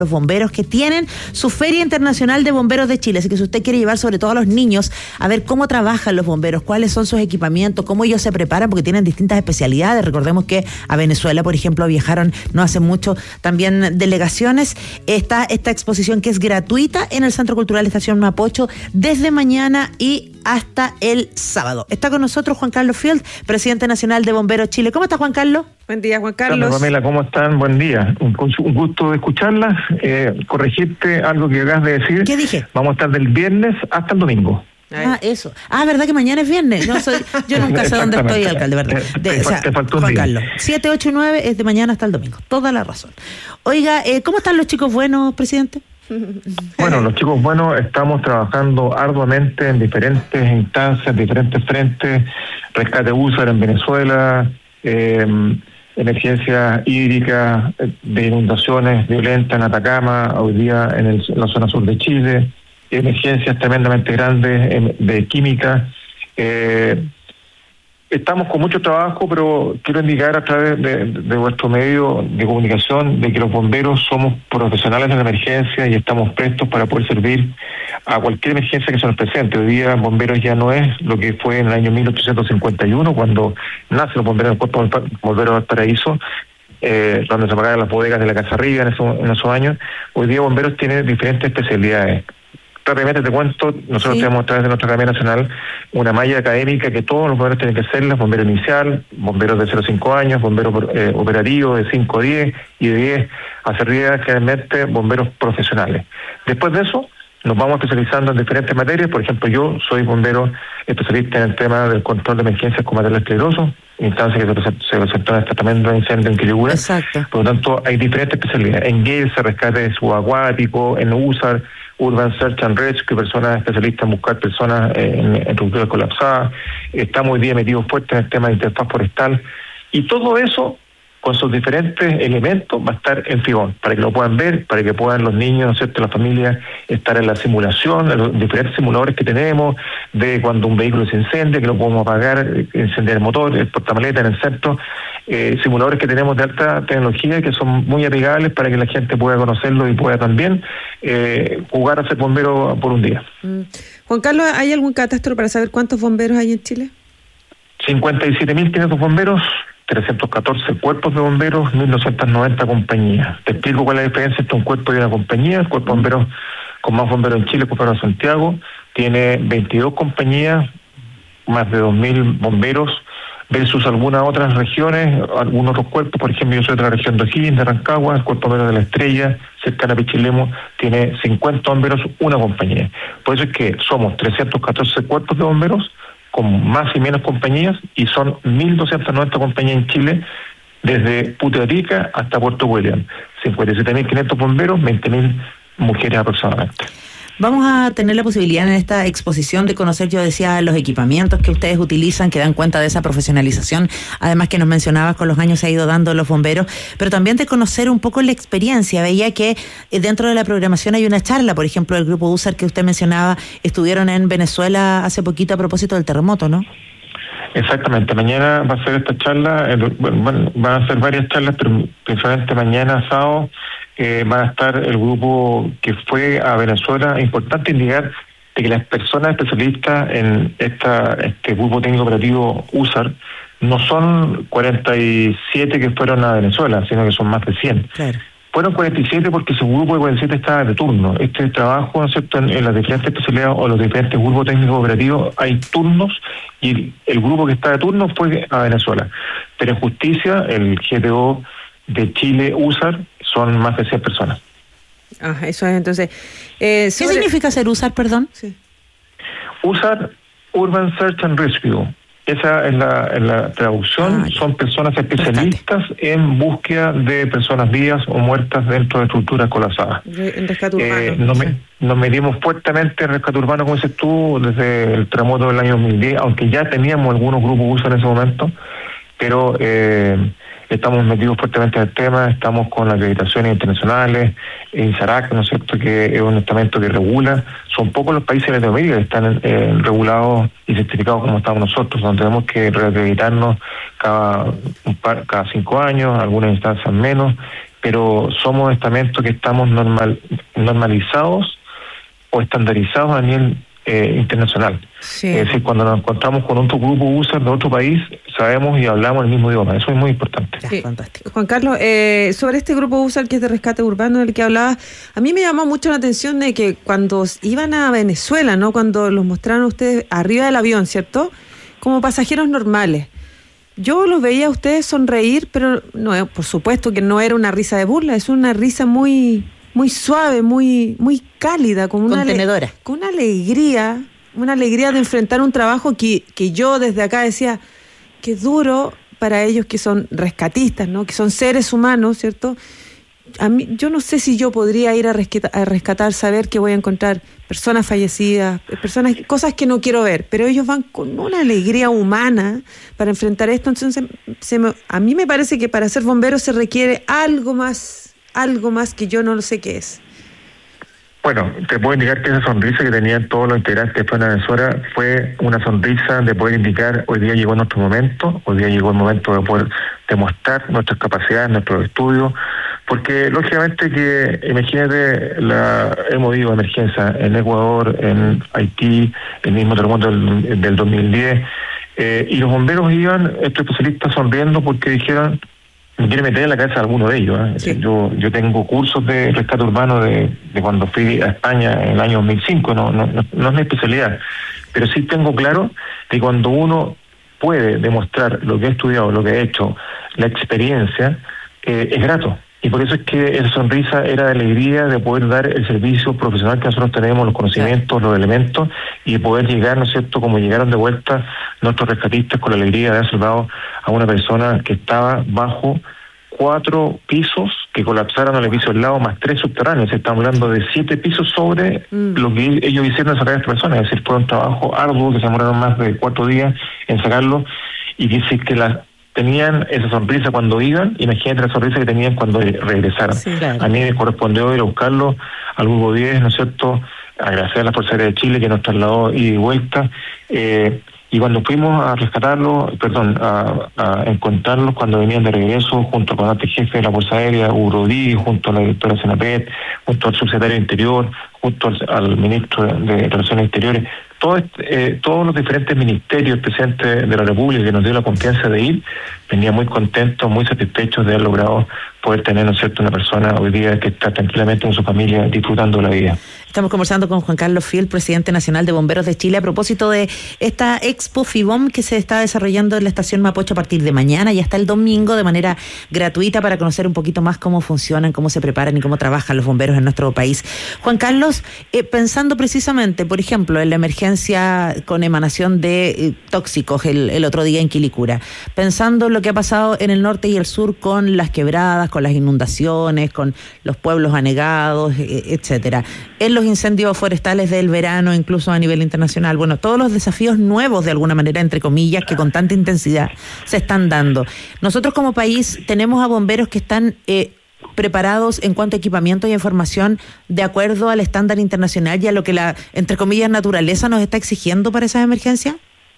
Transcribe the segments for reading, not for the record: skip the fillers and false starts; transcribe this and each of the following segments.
los bomberos que tienen su Feria Internacional de Bomberos de Chile. Así que si usted quiere llevar sobre todo a los niños a ver cómo trabajan los bomberos, cuáles son sus equipamientos, cómo ellos se preparan, porque tienen distintas especialidades. Recordemos que a Venezuela, por ejemplo, viajaron no hace mucho también delegaciones. Está esta exposición que es gratuita en el Centro Cultural Estación Mapocho desde mañana y hasta el sábado. Está con nosotros Juan Carlos Field, presidente nacional de Bomberos Chile. ¿Cómo está, Juan Carlos? Buen día, Juan Carlos. Hola, Pamela, ¿cómo están? Buen día. Un gusto escucharlas. Corregirte algo que acabas de decir. ¿Qué dije? Vamos a estar del viernes hasta el domingo. Eso. ¿Verdad que mañana es viernes? Yo nunca sé dónde estoy, alcalde, ¿verdad? Te faltó un Juan día. Carlos, 7, 8 y 9 es de mañana hasta el domingo. Toda la razón. Oiga, ¿cómo están los chicos buenos, presidente? Bueno, los chicos buenos estamos trabajando arduamente en diferentes instancias, diferentes frentes, rescate USAR en Venezuela, emergencia hídrica, de inundaciones violentas en Atacama, hoy día en la zona sur de Chile, emergencias tremendamente grandes de química. Estamos con mucho trabajo, pero quiero indicar a través de vuestro medio de comunicación de que los bomberos somos profesionales de la emergencia y estamos prestos para poder servir a cualquier emergencia que se nos presente. Hoy día bomberos ya no es lo que fue en el año 1851, cuando nacen los bomberos del Cuerpo Bombero del Paraíso, donde se apagaban las bodegas de la Casa Arriba en esos años. Hoy día bomberos tienen diferentes especialidades. Rápidamente te cuento, nosotros tenemos a través de nuestra Academia Nacional una malla académica que todos los bomberos tienen que hacerla: bombero inicial, bomberos de 0 a 5 años, bomberos operativos de 5 a 10 y de 10 a arriba, generalmente bomberos profesionales. Después de eso nos vamos especializando en diferentes materias. Por ejemplo, yo soy bombero especialista en el tema del control de emergencias con materiales peligrosos, instancia que se presentó en este tremendo incendio en Quilicura. Exacto. Por lo tanto, hay diferentes especialidades. En GAIL se rescate subacuático, en USAR, Urban Search and Rescue, personas especialistas en buscar personas en estructuras colapsadas. Estamos hoy día metidos fuertes en el tema de interfaz forestal. Y todo eso, con sus diferentes elementos, va a estar en Fibón, para que lo puedan ver, para que puedan los niños, ¿no es cierto?, la familia, estar en la simulación, en los diferentes simuladores que tenemos, de cuando un vehículo se incendia, que lo podemos apagar, encender el motor, el portamaleta en el centro, simuladores que tenemos de alta tecnología que son muy amigables para que la gente pueda conocerlo y pueda también jugar a ser bombero por un día. Juan Carlos, ¿hay algún catastro para saber cuántos bomberos hay en Chile? 57.500 bomberos, 314 cuerpos de bomberos, 1.290 compañías. Te explico cuál es la diferencia entre un cuerpo y una compañía. El cuerpo de bomberos con más bomberos en Chile, el Cuerpo de Santiago, tiene 22 compañías, más de 2.000 bomberos, versus algunas otras regiones, algunos otros cuerpos. Por ejemplo, yo soy de la región de O'Higgins, de Rancagua, el Cuerpo Bombero de la Estrella, cercana a Pichilemu, tiene 50 bomberos, una compañía. Por eso es que somos 314 cuerpos de bomberos, con más y menos compañías, y son 1.290 compañías en Chile, desde Punta Rica hasta Puerto William. 57.500 bomberos, 20.000 mujeres aproximadamente. Vamos a tener la posibilidad en esta exposición de conocer, yo decía, los equipamientos que ustedes utilizan, que dan cuenta de esa profesionalización, además que nos mencionabas, con los años se ha ido dando los bomberos, pero también de conocer un poco la experiencia. Veía que dentro de la programación hay una charla, por ejemplo, del grupo USAR que usted mencionaba, estuvieron en Venezuela hace poquito a propósito del terremoto, ¿no? Exactamente, mañana va a ser esta charla, van a ser varias charlas, pero principalmente mañana, sábado, va a estar el grupo que fue a Venezuela. Es importante indicar de que las personas especialistas en este grupo técnico operativo USAR no son 47 que fueron a Venezuela, sino que son más de 100. Claro. Fueron 47 porque su grupo de 47 estaba de turno. Este trabajo, ¿no es cierto?, en las diferentes especialidades o los diferentes grupos técnicos operativos hay turnos, y el grupo que está de turno fue a Venezuela. Pero en justicia, el GTO de Chile, USAR, son más de 100 personas. Eso es, entonces. ¿Qué significa ser USAR, perdón? Sí. USAR, Urban Search and Rescue. Esa es la traducción. Son personas especialistas en búsqueda de personas vivas o muertas dentro de estructuras colapsadas. En rescate urbano. Nos medimos fuertemente en rescate urbano, como dices tú, desde el terremoto del año 2010, aunque ya teníamos algunos grupos USAR en ese momento, pero estamos metidos fuertemente en el tema, estamos con acreditaciones internacionales, INSARAC, ¿no es cierto?, que es un estamento que regula. Son pocos los países de Latinoamérica que están regulados y certificados como estamos nosotros, donde tenemos que reacreditarnos cada 5 años, algunas instancias menos, pero somos estamentos que estamos normalizados o estandarizados a nivel internacional. Sí. Es decir, cuando nos encontramos con otro grupo user de otro país, sabemos y hablamos el mismo idioma. Eso es muy importante. Ya, Sí. fantástico. Juan Carlos, sobre este grupo USAR que es de rescate urbano del que hablabas, a mí me llamó mucho la atención de que cuando iban a Venezuela, ¿no? Cuando los mostraron ustedes arriba del avión, ¿cierto? Como pasajeros normales. Yo los veía a ustedes sonreír, pero no, por supuesto que no era una risa de burla, es una risa muy suave, muy cálida, como Contenedora. con una alegría de enfrentar un trabajo que yo desde acá decía que es duro para ellos que son rescatistas, ¿no? Que son seres humanos, ¿cierto? A mí, yo no sé si yo podría ir a rescatar, saber que voy a encontrar personas fallecidas, cosas que no quiero ver, pero ellos van con una alegría humana para enfrentar esto. Entonces, a mí me parece que para ser bombero se requiere algo más que yo no lo sé qué es. Bueno, te puedo indicar que esa sonrisa que tenían todos los integrantes de Fuerza Venezuela fue una sonrisa de poder indicar hoy día llegó nuestro momento, hoy día llegó el momento de poder demostrar nuestras capacidades, nuestros estudios, porque lógicamente que, imagínate, hemos vivido emergencia en Ecuador, en Haití, el mismo terremoto del 2010, y los bomberos iban, estos especialistas, sonriendo porque dijeron, me quiere meter en la cabeza a alguno de ellos. Sí. Yo tengo cursos de rescate urbano de cuando fui a España en el año 2005, no es mi especialidad, pero sí tengo claro que cuando uno puede demostrar lo que ha estudiado, lo que ha hecho, la experiencia, es grato. Y por eso es que esa sonrisa era de alegría de poder dar el servicio profesional que nosotros tenemos, los conocimientos, los elementos, y de poder llegar, ¿no es cierto?, como llegaron de vuelta nuestros rescatistas con la alegría de haber salvado a una persona que estaba bajo 4 pisos que colapsaron al piso del lado, más 3 subterráneos. Estamos hablando de 7 pisos sobre lo que ellos hicieron sacar a esta persona. Es decir, fue un trabajo arduo que se demoraron más de 4 días en sacarlo, y dice que tenían esa sonrisa cuando iban, imagínate la sonrisa que tenían cuando regresaron. Sí, claro. A mí me correspondió ir a buscarlo al grupo 10, ¿no es cierto?, agradecer a la Fuerza Aérea de Chile que nos trasladó ida y vuelta, y cuando fuimos a rescatarlo, a encontrarlos cuando venían de regreso, junto con el jefe de la Fuerza Aérea, Hugo Rodríguez, junto a la directora Senapet, junto al subsecretario de Interior, junto al ministro de Relaciones Exteriores, todos los diferentes ministerios, el presidente de la República, que nos dio la confianza de ir, venía muy contentos, muy satisfechos de haber logrado poder tener, ¿no es cierto?, una persona hoy día que está tranquilamente con su familia disfrutando la vida. Estamos conversando con Juan Carlos Fiel, presidente nacional de Bomberos de Chile, a propósito de esta Expo FIBOM que se está desarrollando en la estación Mapocho a partir de mañana y hasta el domingo de manera gratuita para conocer un poquito más cómo funcionan, cómo se preparan y cómo trabajan los bomberos en nuestro país. Juan Carlos, pensando precisamente, por ejemplo, en la emergencia con emanación de tóxicos el otro día en Quilicura, pensando en lo que ha pasado en el norte y el sur con las quebradas, con las inundaciones, con los pueblos anegados, etcétera, en los incendios forestales del verano, incluso a nivel internacional, bueno, todos los desafíos nuevos de alguna manera, entre comillas, que con tanta intensidad se están dando. Nosotros como país tenemos a bomberos que están preparados en cuanto a equipamiento y información de acuerdo al estándar internacional y a lo que la, entre comillas, naturaleza nos está exigiendo para esas emergencias.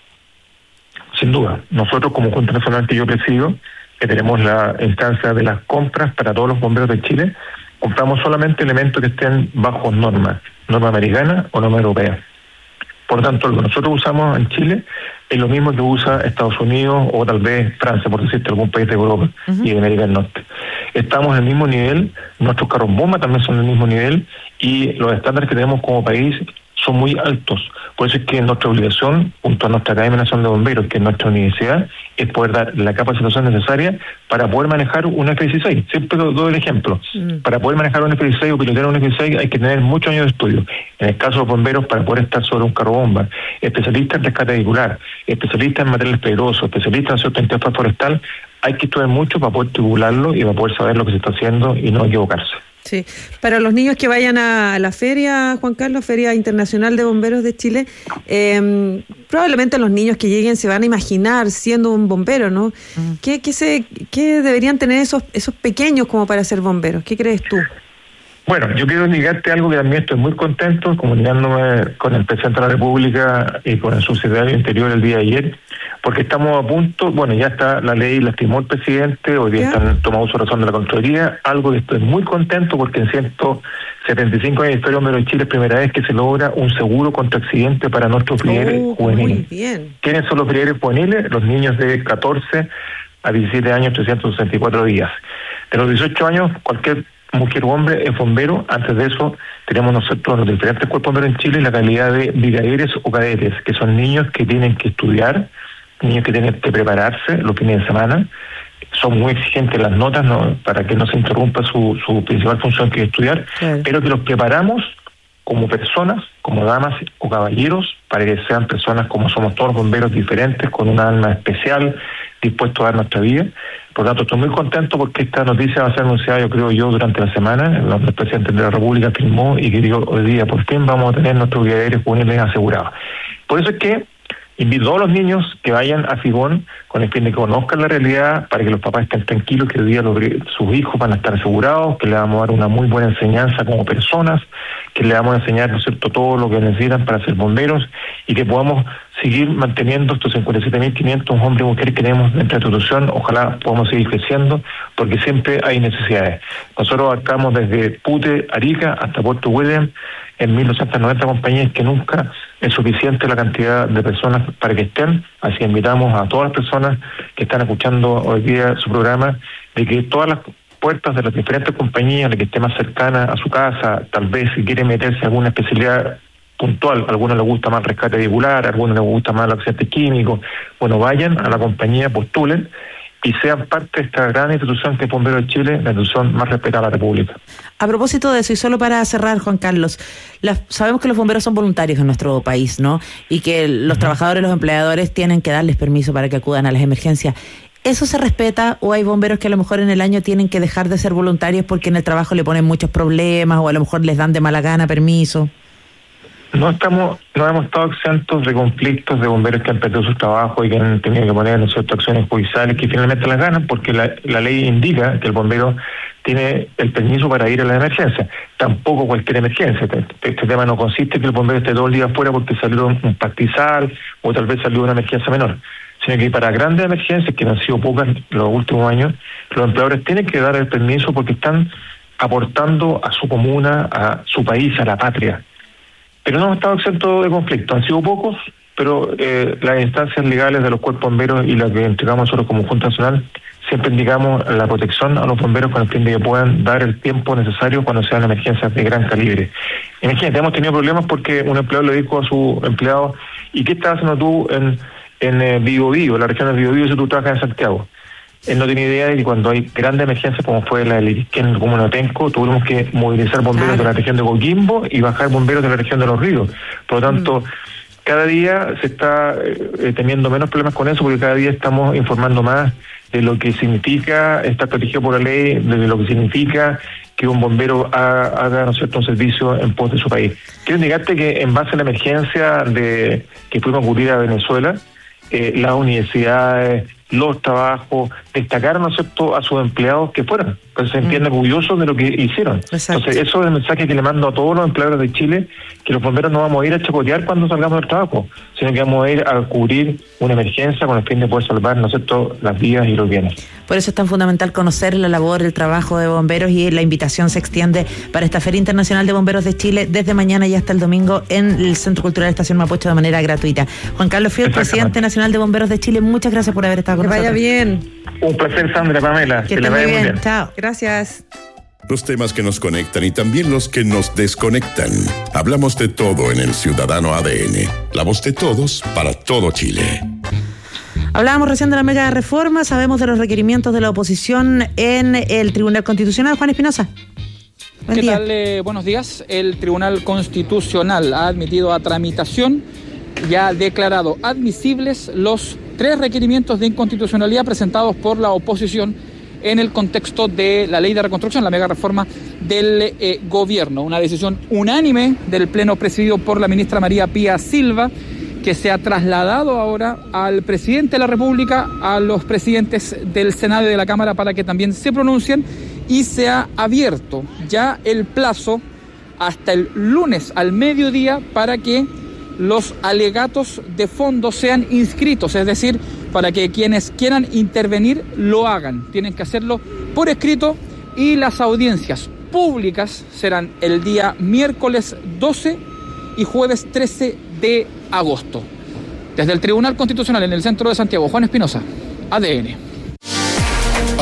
Sin duda, nosotros como Junta Nacional que yo presido, que tenemos la instancia de las compras para todos los bomberos de Chile, compramos solamente elementos que estén bajo norma americana o norma europea. Por tanto, lo que nosotros usamos en Chile es lo mismo que usa Estados Unidos o tal vez Francia, por decirte, algún país de Europa y de América del Norte. Estamos al mismo nivel, nuestros carros bomba también son del mismo nivel, y los estándares que tenemos como país son muy altos. Por eso es que nuestra obligación, junto a nuestra Academia Nacional de Bomberos, que es nuestra universidad, es poder dar la capacitación necesaria para poder manejar un F-16. Siempre doy el ejemplo. Para poder manejar un F-16 o pilotear un F-16 hay que tener muchos años de estudio. En el caso de los bomberos, para poder estar sobre un carro bomba, especialistas en rescate vehicular, especialistas en materiales peligrosos, especialistas en interfaz forestal, hay que estudiar mucho para poder tribularlo y para poder saber lo que se está haciendo y no equivocarse. Sí, para los niños que vayan a la feria, Juan Carlos, Feria Internacional de Bomberos de Chile, probablemente los niños que lleguen se van a imaginar siendo un bombero, ¿no? ¿Qué deberían tener esos pequeños como para ser bomberos? ¿Qué crees tú? Bueno, yo quiero indicarte algo que también estoy muy contento, comunicándome con el presidente de la República y con el subsecretario del Interior el día de ayer, porque estamos a punto, bueno, ya está la ley, la estimó el presidente, hoy día están tomando su razón de la Contraloría, algo que estoy muy contento porque en 175 años de historia de Bomberos de Chile es primera vez que se logra un seguro contra accidente para nuestros brigadiers juveniles. Muy bien. ¿Quiénes son los brigadiers juveniles? Los niños de 14 a 17 años, 364 días. De los 18 años, cualquier mujer o hombre es bombero. Antes de eso tenemos nosotros los diferentes cuerpos bomberos en Chile la calidad de brigadieres o cadetes, que son niños que tienen que estudiar, niños que tienen que prepararse los fines de semana. Son muy exigentes las notas, ¿no?, para que no se interrumpa su principal función, que es estudiar, claro, pero que los preparamos como personas, como damas o caballeros, para que sean personas como somos todos los bomberos, diferentes, con una alma especial, dispuestos a dar nuestra vida. Por lo tanto, estoy muy contento porque esta noticia va a ser anunciada, yo creo, durante la semana, donde el presidente de la República firmó y que digo, hoy día por fin vamos a tener nuestros brigadieres juveniles asegurados. Por eso es que invito a todos los niños que vayan a Fibón con el fin de que conozcan la realidad, para que los papás estén tranquilos que hoy día sus hijos van a estar asegurados, que les vamos a dar una muy buena enseñanza como personas, que les vamos a enseñar, ¿no es cierto?, todo lo que necesitan para ser bomberos, y que podamos seguir manteniendo estos 57.500 hombres y mujeres que tenemos dentro de la institución. Ojalá podamos seguir creciendo, porque siempre hay necesidades. Nosotros abarcamos desde Pute, Arica, hasta Puerto William, en 1.290 compañías, que nunca es suficiente la cantidad de personas para que estén. Así que invitamos a todas las personas que están escuchando hoy día su programa, de que todas las puertas de las diferentes compañías, la que esté más cercana a su casa, tal vez si quiere meterse en alguna especialidad puntual, a algunos les gusta más el rescate vehicular, a algunos les gusta más el accidente químico, bueno, vayan a la compañía, postulen y sean parte de esta gran institución que es Bomberos de Chile, la institución más respetada de la República. A propósito de eso, y solo para cerrar, Juan Carlos, sabemos que los bomberos son voluntarios en nuestro país, ¿no? Y que los trabajadores, los empleadores tienen que darles permiso para que acudan a las emergencias. ¿Eso se respeta, o hay bomberos que a lo mejor en el año tienen que dejar de ser voluntarios porque en el trabajo le ponen muchos problemas, o a lo mejor les dan de mala gana permiso? No hemos estado exentos de conflictos de bomberos que han perdido su trabajo y que han tenido que poner, ¿no es cierto?, acciones judiciales que finalmente las ganan, porque la ley indica que el bombero tiene el permiso para ir a la emergencia. Tampoco cualquier emergencia. Este tema no consiste en que el bombero esté todo el día afuera porque salió un pastizal o tal vez salió una emergencia menor, sino que para grandes emergencias, que han sido pocas los últimos años, los empleadores tienen que dar el permiso porque están aportando a su comuna, a su país, a la patria. Pero no hemos estado exentos de conflicto. Han sido pocos, pero las instancias legales de los cuerpos bomberos y las que entregamos nosotros como Junta Nacional, siempre indicamos la protección a los bomberos con el fin de que puedan dar el tiempo necesario cuando sean emergencias de gran calibre. Imagínate, hemos tenido problemas porque un empleado le dijo a su empleado: ¿y qué estás haciendo tú en Biobío, la región de Biobío, si tú trabajas en Santiago? Él no tiene idea de que cuando hay grandes emergencias, como fue la del Irisquén en el comuna de Tenco, tuvimos que movilizar bomberos de la región de Coquimbo y bajar bomberos de la región de Los Ríos. Por lo tanto, cada día se está teniendo menos problemas con eso, porque cada día estamos informando más de lo que significa estar protegido por la ley, de lo que significa que un bombero haga, ¿no es cierto?, un servicio en pos de su país. Quiero indicarte que en base a la emergencia que fuimos a cubrir a Venezuela, las universidades, los trabajos, destacaron, ¿no es cierto?, a sus empleados que fueron, pues se entienden orgullosos de lo que hicieron. Exacto. Entonces, eso es el mensaje que le mando a todos los empleadores de Chile, que los bomberos no vamos a ir a chacotear cuando salgamos del trabajo, sino que vamos a ir a cubrir una emergencia con el fin de poder salvar, ¿no es cierto?, las vidas y los bienes. Por eso es tan fundamental conocer la labor, el trabajo de bomberos, y la invitación se extiende para esta Feria Internacional de Bomberos de Chile desde mañana y hasta el domingo en el Centro Cultural Estación Mapocho de manera gratuita. Juan Carlos Fiol, presidente nacional de Bomberos de Chile, muchas gracias por haber estado con nosotros. Que vaya bien. Un placer, Sandra, Pamela. Que le vaya muy bien. Chao. Gracias. Los temas que nos conectan y también los que nos desconectan. Hablamos de todo en el Ciudadano ADN. La voz de todos para todo Chile. Hablábamos recién de la mega reforma, sabemos de los requerimientos de la oposición en el Tribunal Constitucional. Juan Espinosa. ¿Qué tal? Buenos días. El Tribunal Constitucional ha admitido a tramitación y ha declarado admisibles los 3 requerimientos de inconstitucionalidad presentados por la oposición en el contexto de la ley de reconstrucción, la mega reforma del gobierno. Una decisión unánime del Pleno presidido por la ministra María Pía Silva, que se ha trasladado ahora al presidente de la República, a los presidentes del Senado y de la Cámara para que también se pronuncien y se ha abierto ya el plazo hasta el lunes al mediodía para que los alegatos de fondo sean inscritos, es decir, para que quienes quieran intervenir lo hagan. Tienen que hacerlo por escrito y las audiencias públicas serán el día miércoles 12 y jueves 13 de agosto. Desde el Tribunal Constitucional en el centro de Santiago, Juan Espinosa, ADN.